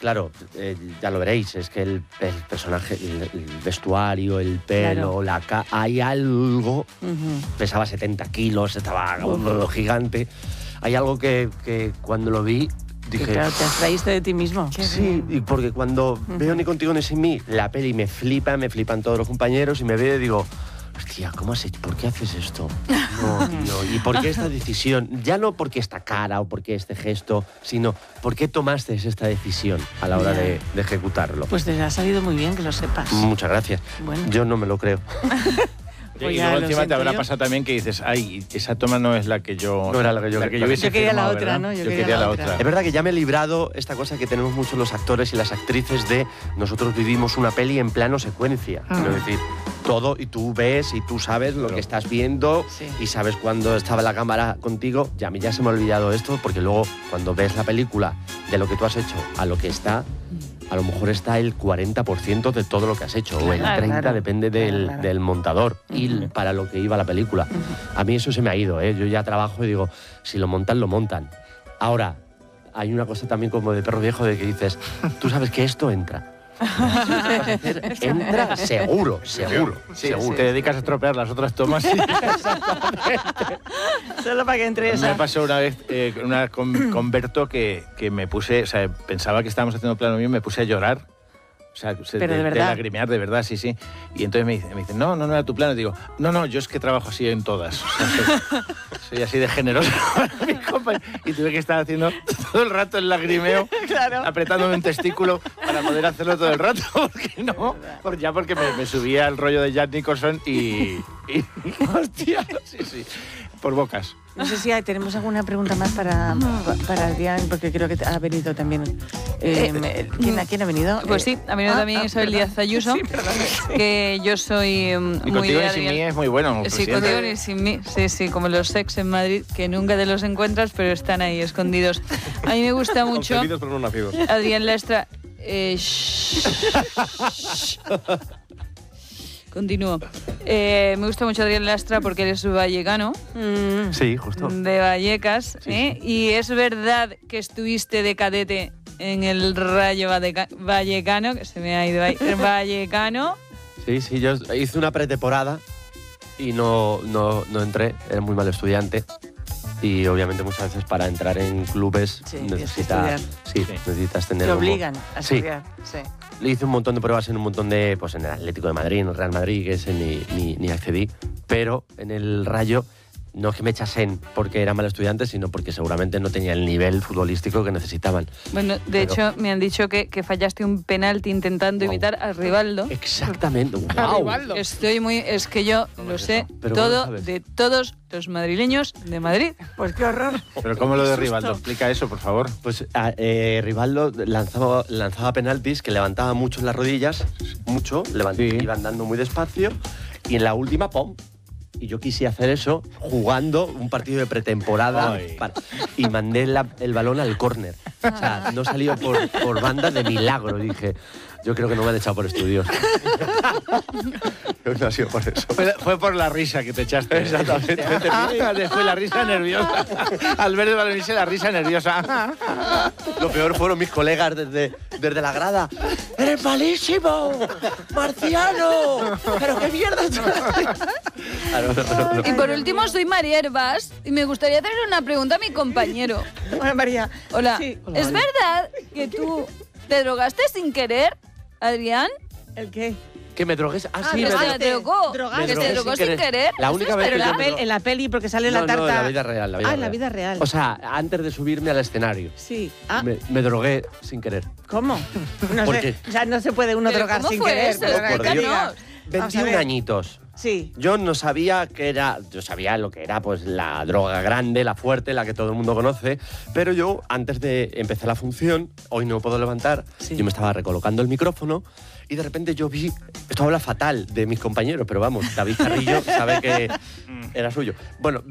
claro, ya lo veréis, es que el personaje, el vestuario, el pelo, claro. hay algo, pesaba 70 kilos, estaba gigante, hay algo que cuando lo vi dije... Que claro, te abstraíste de ti mismo. Sí, y porque cuando veo Ni contigo ni sin mí, la peli me flipan todos los compañeros y me veo y digo... Hostia, ¿cómo has hecho? ¿Por qué haces esto? No, tío. ¿Y por qué esta decisión? Ya no porque esta cara o porque este gesto, sino ¿por qué tomaste esta decisión a la hora de ejecutarlo? Pues te ha salido muy bien, que lo sepas. Muchas gracias. Bueno. Yo no me lo creo. Y luego encima te habrá pasado también que dices, ay, esa toma no es la que yo... No era la que yo hubiese Yo quería la firmado, otra, ¿verdad? ¿no? Yo quería la otra. Es verdad que ya me he librado esta cosa que tenemos muchos los actores y las actrices de nosotros vivimos una peli en plano secuencia. Quiero decir, todo y tú ves y tú sabes lo que estás viendo y sabes cuándo estaba la cámara contigo. Ya a mí ya se me ha olvidado esto porque luego cuando ves la película de lo que tú has hecho a lo que está... A lo mejor está el 40% de todo lo que has hecho, o el 30%, depende del montador y para lo que iba la película. A mí eso se me ha ido, ¿eh? Yo ya trabajo y digo, si lo montan, lo montan. Ahora, hay una cosa también como de perro viejo de que dices, tú sabes que esto entra. Entra seguro. Sí, te dedicas a estropear las otras tomas. Solo para que entre esa. Me pasó una vez con Berto que me puse, o sea, pensaba que estábamos haciendo plano mío y me puse a llorar. O sea, pero de verdad. De lagrimear, de verdad, sí. Y entonces me dice, no era tu plano. Y digo, no, yo es que trabajo así en todas. O sea, soy así de generoso. Y tuve que estar haciendo todo el rato el lagrimeo, apretándome un testículo para poder hacerlo todo el rato. Porque me subía el rollo de Jack Nicholson y hostia, sí, por bocas. No sé si tenemos alguna pregunta más para Adrián, porque creo que ha venido también. ¿Quién ha venido? Pues sí, ha venido también Isabel Díaz Ayuso, que yo soy y muy de Adrián. Y contigo y sin mí es muy bueno. Sí, contigo y sin mí. Sí, como los ex en Madrid, que nunca te los encuentras, pero están ahí escondidos. A mí me gusta mucho. Concebidos pero no nacidos. Adrián Lastra. Continúo. Me gusta mucho Adrián Lastra porque eres vallecano. Sí, justo. De Vallecas. Y es verdad que estuviste de cadete en el Rayo Vallecano, que se me ha ido ahí. Vallecano. Sí, yo hice una pretemporada y no entré, era muy mal estudiante. Y obviamente muchas veces para entrar en clubes necesitas tener... Te obligan a estudiar. Sí. Le hice un montón de pruebas en un montón de... Pues en el Atlético de Madrid, en el Real Madrid, que ese ni accedí. Pero en el Rayo no es que me echasen porque era mal estudiante, sino porque seguramente no tenía el nivel futbolístico que necesitaban. Bueno, de hecho, me han dicho que fallaste un penalti intentando imitar a Rivaldo. Exactamente. ¡Wow! Estoy muy... Es que yo lo sé todo de todos los madrileños de Madrid. Pues qué horror. Pero ¿cómo lo de Rivaldo? Explica eso, por favor. Pues Rivaldo lanzaba penaltis que levantaba mucho las rodillas, iban dando muy despacio, y en la última, ¡pum! Y yo quise hacer eso jugando un partido de pretemporada y mandé el balón al córner. O sea, no salió por banda de milagro. Dije, yo creo que no me han echado por estudios. No ha sido por eso. Fue por la risa que te echaste. Exactamente. Después la risa nerviosa. Al ver el balón la risa nerviosa. Lo peor fueron mis colegas desde la grada. ¡Eres malísimo! ¡Marciano! ¿Pero qué mierda! Y por último, soy María Herbás y me gustaría hacer una pregunta a mi compañero. Hola, María. Hola. Sí. ¿Es verdad que tú te drogaste sin querer, Adrián? ¿El qué? ¿Que me drogues? Sí, se drogó. ¿Que se drogó sin querer? La única vez en la peli, porque sale la tarta... No, en la vida real. En la vida real. O sea, antes de subirme al escenario. Sí. Me drogué sin querer. ¿Cómo? ¿Por qué? O sea, no se puede uno drogar sin querer. Eso? Explícanos. 21 añitos. Sí. Yo no sabía qué era, yo sabía lo que era pues la droga grande, la fuerte, la que todo el mundo conoce, pero yo antes de empezar la función, hoy no puedo levantar, yo me estaba recolocando el micrófono y de repente yo vi, esto habla fatal de mis compañeros, pero vamos, David Carrillo sabe que era suyo. Bueno,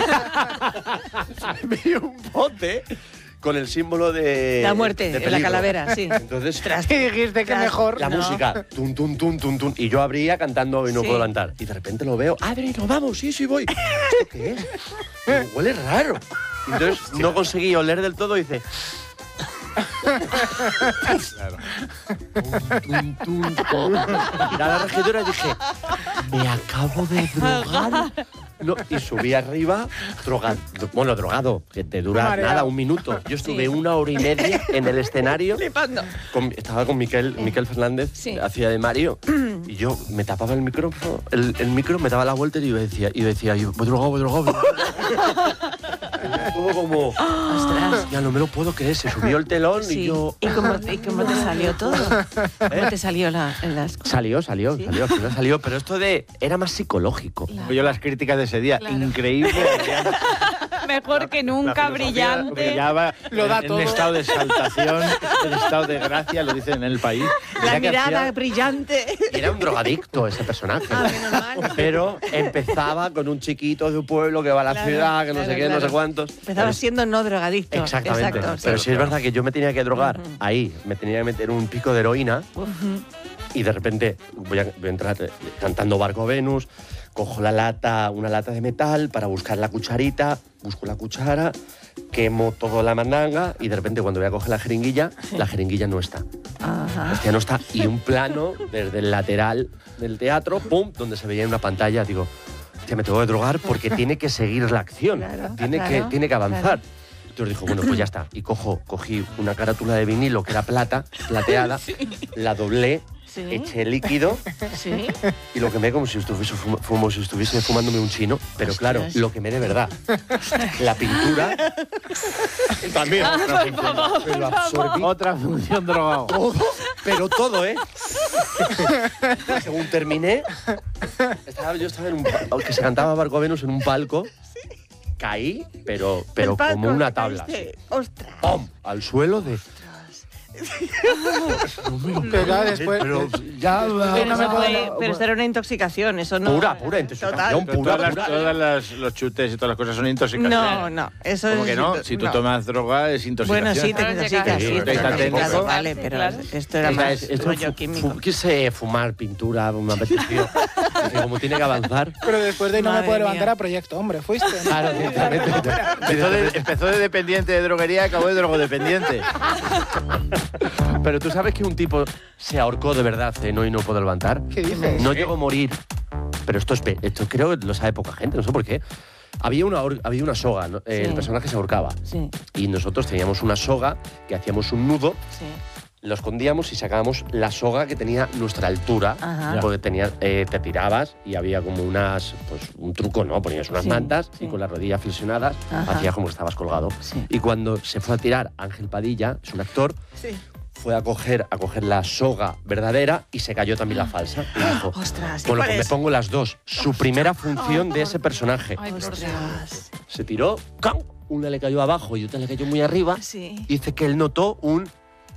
vi un bote con el símbolo de la muerte, de la calavera, sí. Entonces, y dijiste que mejor. La música, tun, tun, tun, tun, tun. Y yo abría cantando y no puedo levantar. Y de repente lo veo, Adri, nos vamos, sí, voy. ¿Esto qué es? Digo, huele raro. Entonces no conseguí oler del todo y dice, Claro. Miré a la regidora y dije, me acabo de drogar. No, y subí arriba, drogado, que te dura nada, un minuto. Yo estuve 1 hora y media en el escenario. Flipando. Estaba con Miquel Fernández, hacía de Mario, y yo me tapaba el micrófono, el micro, me daba la vuelta y decía, voy drogado. Todo como, Ostras. ya no me lo puedo creer, se subió el telón y yo... ¿Y cómo te salió todo? ¿Cómo te salió las cosas? Salió, al final salió, pero esto era más psicológico. Claro. Yo las críticas de ese día, increíble. Mejor que nunca, brillante. Brillaba Lo da en todo. un estado de exaltación, en estado de gracia, lo dicen en el país. La Decía que mirada hacía- brillante. Era un drogadicto ese personaje. menos mal. Pero empezaba con un chiquito de un pueblo que va a la Claro, ciudad, que no sé claro, qué, no sé claro. cuántos. Empezaba siendo no drogadicto. Exactamente. Exacto, Pero sí. sí es verdad que yo me tenía que drogar ahí, me tenía que meter un pico de heroína y de repente voy a entrar cantando Barco Venus, cojo una lata de metal para buscar la cucharita, busco la cuchara, quemo toda la mandanga y de repente cuando voy a coger la jeringuilla no está. Ajá. Hostia, no está. Y un plano desde el lateral del teatro, pum, donde se veía en una pantalla, digo, hostia, me tengo que drogar porque tiene que seguir la acción, Claro, tiene claro, que avanzar. claro. Entonces dijo, bueno, pues ya está. Y cogí una carátula de vinilo que era plateada, la doblé, Sí. eché líquido Sí. y lo quemé como si estuviese fumándome un chino. Pero claro, Ostras. lo quemé de verdad. La pintura también. Pero absorbí Otra función drogado. todo, pero todo, ¿eh? Según terminé, yo estaba en un palco, que se cantaba Barco Venus en un palco, caí, pero El palco, como una tabla. caíste. así. Ostras. ¡Pum! Al suelo de... Pero claro, después... Pero ya... Pero esto era una intoxicación, eso no. Pura intoxicación, Total. pura. Todos los chutes y todas las cosas son intoxicaciones. No, eso ¿Cómo es. que no? Si tú tomas droga es intoxicación. Bueno, sí, te intoxicas, sí, Sí, te está intoxicas, técnico. vale, pero Claro. esto era más rollo químico. Quise fumar pintura, me apeteció. Dije, como tiene que avanzar... Pero después de No me Madre puedo mía. levantar a Proyecto Hombre, fuiste. ¿no? Claro, directamente. Empezó de dependiente de droguería y acabó de drogodependiente. Pero tú sabes que un tipo se ahorcó de verdad y no pudo levantar. ¿Qué dices? No llegó a morir. Pero esto creo que lo sabe poca gente, no sé por qué. Había una soga, ¿no? El personaje se ahorcaba. Sí, Y nosotros teníamos una soga que hacíamos un nudo, sí. lo escondíamos y sacábamos la soga que tenía nuestra altura. Ajá. Porque te tirabas y había como un truco, ¿no? Ponías unas Sí, mantas sí. y con las rodillas flexionadas Ajá. hacías como que estabas colgado. Sí. Y cuando se fue a tirar Ángel Padilla, es un actor, Sí. fue a coger la soga verdadera y se cayó también la falsa. Y dijo, Ostras, ¿y bueno, cuál pues me es? pongo las dos. Su primera función de ese personaje. Ay, por Dios. Ostras. Se tiró, ¡cam! Una le cayó abajo y otra le cayó muy arriba. Sí. Y dice que él notó un...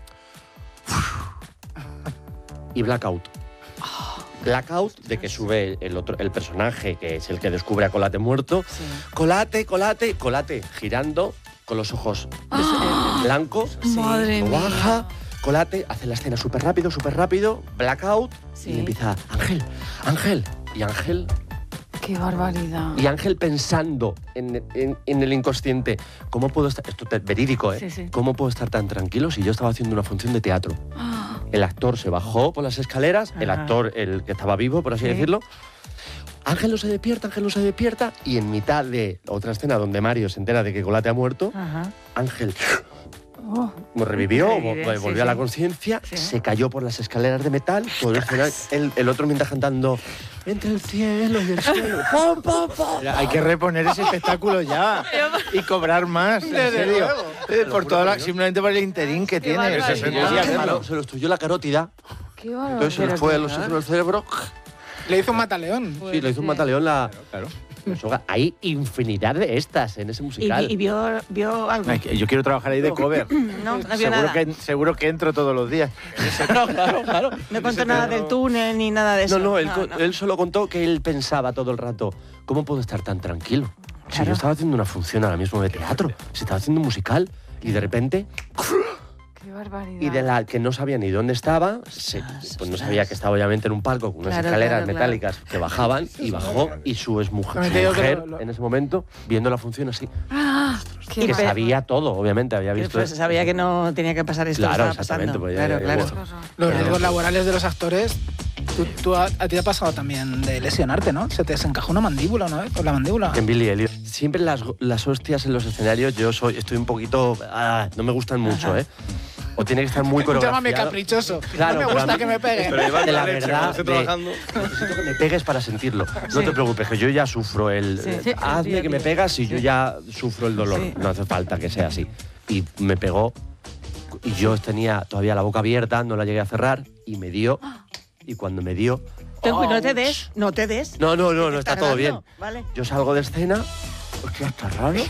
y blackout. Blackout de que sube el personaje, que es el que descubre a Colate muerto. Sí. Colate, girando con los ojos blancos. Madre Lo mía. baja, Colate, hace la escena súper rápido, blackout, Sí. y empieza, Ángel. Qué barbaridad. Y Ángel pensando en el inconsciente, ¿cómo puedo estar, esto es verídico, Sí, sí. ¿Cómo puedo estar tan tranquilo si yo estaba haciendo una función de teatro? Ah, El actor se bajó por las escaleras, el Ajá. actor, el que estaba vivo, por así Sí. decirlo. Ángel no se despierta, y en mitad de otra escena donde Mario se entera de que Colate ha muerto, Ajá. Ángel Oh. revivió, Revive, volvió sí, a la sí. conciencia, Sí. se cayó por las escaleras de metal, todo el escenario, el otro mientras cantando entre el cielo y el suelo. ¡Pum, pum, pum! Mira, hay que reponer ese espectáculo ya y cobrar más, en Desde serio. luego. Por toda simplemente por el interín que tiene. barbaridad. Eso yo sí hacerlo. Se lo estudió la carótida, qué barbaridad. entonces se le fue a los sitios del cerebro. Le hizo un mataleón. Sí, le hizo un mataleón la Claro. soga. Hay infinidad de estas en ese musical. ¿Y vio algo? Ay, que yo quiero trabajar ahí de cover. No vio seguro, nada. seguro que entro todos los días. claro. No contó nada del túnel ni nada de eso. No, él solo contó que él pensaba todo el rato, ¿cómo puedo estar tan tranquilo? Si Claro. yo estaba haciendo una función ahora mismo de teatro, si estaba haciendo un musical, y de repente, Qué barbaridad. y de la que no sabía ni dónde estaba, pues no sabía que estaba obviamente en un palco con unas Claro, escaleras claro. metálicas que bajaban, y bajó, y su También te digo que mujer lo- en ese momento, viendo la función así. Ah, que sabía todo, obviamente, había visto... Pues sabía que no tenía que pasar esto. Claro, que estaba exactamente. pasando. Pues claro. Los riesgos laborales de los actores, a ti te ha pasado también de lesionarte, ¿no? Se te desencajó una mandíbula una vez, o la mandíbula. En Billy Elliot. Siempre las hostias en los escenarios, estoy un poquito... no me gustan mucho, ¿eh? O tiene que estar muy coreografiado. Llámame caprichoso. Claro, no me gusta que me pegue. Pero de la verdad, necesito que me pegues para sentirlo. No te preocupes, que yo ya sufro hazme que me pegas y yo ya sufro el dolor. No hace falta que sea así. Y me pegó, y yo tenía todavía la boca abierta, no la llegué a cerrar, y me dio, y cuando me dio... No te des. No, está todo bien. Vale. Yo salgo de escena... Hostia, está raro.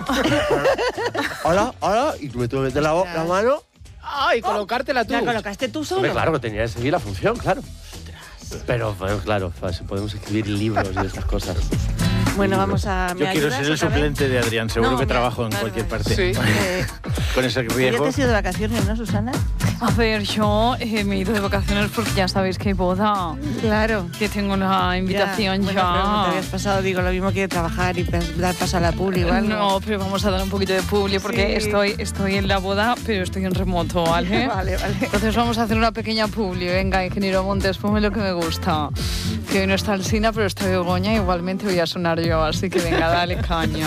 Hola, y tú me tuve que meter la mano... ¡Ay, colocártela tú! ¿La colocaste tú solo? Hombre, claro, que tenía que seguir la función, claro. Pero, bueno, claro, podemos escribir libros y estas cosas. Bueno, vamos a... Yo quiero ser el suplente de Adrián, seguro que trabajo en cualquier parte. Sí. Con ese ¿Ya riesgo. te has ido de vacaciones, no, Susana? A ver, yo me he ido de vacaciones porque ya sabéis que hay boda. Claro. Que tengo una invitación Bueno, pero no te habías pasado, digo, lo mismo que trabajar y dar paso a la publi o algo. No, pero vamos a dar un poquito de publi porque Sí. estoy en la boda, pero estoy en remoto, ¿vale? Vale. Entonces vamos a hacer una pequeña publi. Venga, ingeniero Montes, ponme lo que me gusta. Que hoy no está Alsina, pero está Begoña, igualmente voy a sonar yo, así que venga, dale caña.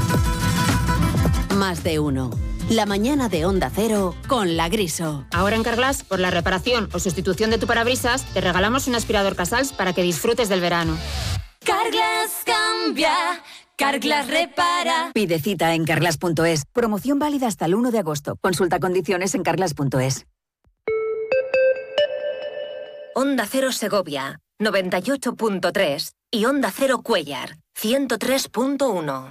Más de uno. La mañana de Onda Cero con La Griso. Ahora en Carglass, por la reparación o sustitución de tu parabrisas, te regalamos un aspirador Casals para que disfrutes del verano. Carglass cambia, Carglass repara. Pide cita en carglass.es. Promoción válida hasta el 1 de agosto. Consulta condiciones en carglass.es. Onda Cero Segovia, 98.3 y Onda Cero Cuéllar, 103.1.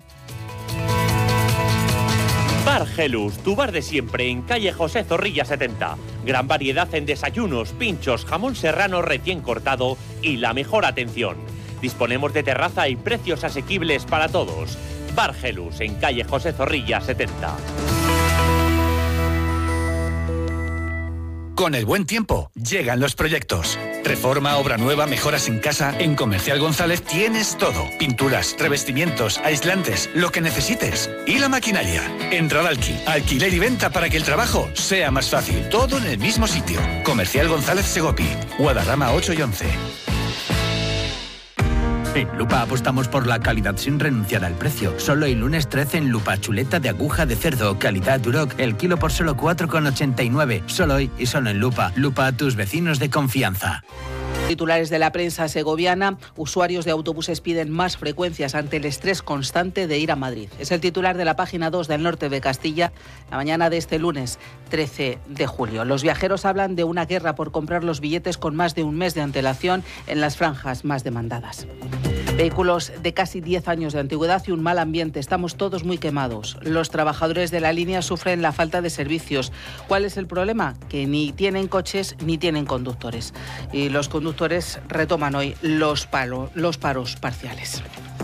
Bar Gelus, tu bar de siempre en calle José Zorrilla 70. Gran variedad en desayunos, pinchos, jamón serrano recién cortado y la mejor atención. Disponemos de terraza y precios asequibles para todos. Bar Gelus en calle José Zorrilla 70. Con el buen tiempo, llegan los proyectos. Reforma, obra nueva, mejoras en casa. En Comercial González tienes todo. Pinturas, revestimientos, aislantes, lo que necesites. Y la maquinaria. En Radalki, alquiler y venta para que el trabajo sea más fácil. Todo en el mismo sitio. Comercial González Segopi, Guadarrama 8 y 11. En Lupa apostamos por la calidad sin renunciar al precio. Solo el lunes 13 en Lupa, chuleta de aguja de cerdo, calidad Duroc, el kilo por solo 4,89. Solo hoy y solo en Lupa. Lupa, tus vecinos de confianza. Titulares de la prensa segoviana, usuarios de autobuses piden más frecuencias ante el estrés constante de ir a Madrid. Es el titular de la página 2 del Norte de Castilla, la mañana de este lunes 13 de julio. Los viajeros hablan de una guerra por comprar los billetes con más de un mes de antelación en las franjas más demandadas. Vehículos de casi 10 años de antigüedad y un mal ambiente. Estamos todos muy quemados. Los trabajadores de la línea sufren la falta de servicios. ¿Cuál es el problema? Que ni tienen coches ni tienen conductores. Y los conductores retoman hoy los paros parciales.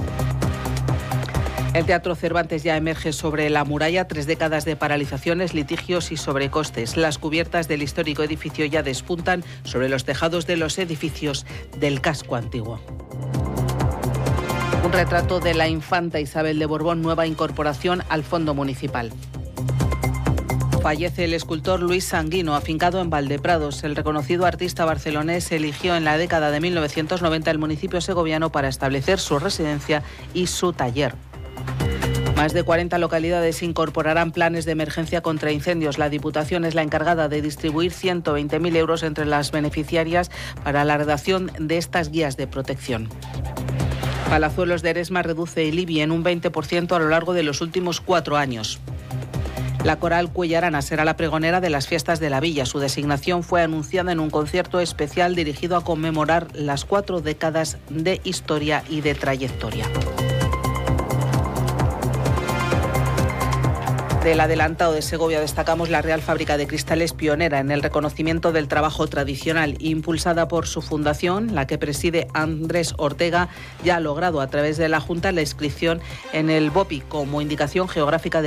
El Teatro Cervantes ya emerge sobre la muralla, 3 décadas de paralizaciones, litigios y sobrecostes. Las cubiertas del histórico edificio ya despuntan sobre los tejados de los edificios del casco antiguo. Un retrato de la infanta Isabel de Borbón, nueva incorporación al fondo municipal. Fallece el escultor Luis Sanguino, afincado en Valdeprados. El reconocido artista barcelonés eligió en la década de 1990 el municipio segoviano para establecer su residencia y su taller. Más de 40 localidades incorporarán planes de emergencia contra incendios. La Diputación es la encargada de distribuir 120.000 euros entre las beneficiarias para la redacción de estas guías de protección. Palazuelos de Eresma reduce el IBI en un 20% a lo largo de los últimos 4 años. La Coral Cuellarana será la pregonera de las fiestas de la Villa. Su designación fue anunciada en un concierto especial dirigido a conmemorar las 4 décadas de historia y de trayectoria. Del adelantado de Segovia destacamos la Real Fábrica de Cristales, pionera en el reconocimiento del trabajo tradicional, impulsada por su fundación, la que preside Andrés Ortega, ya ha logrado a través de la Junta la inscripción en el BOPI como indicación geográfica de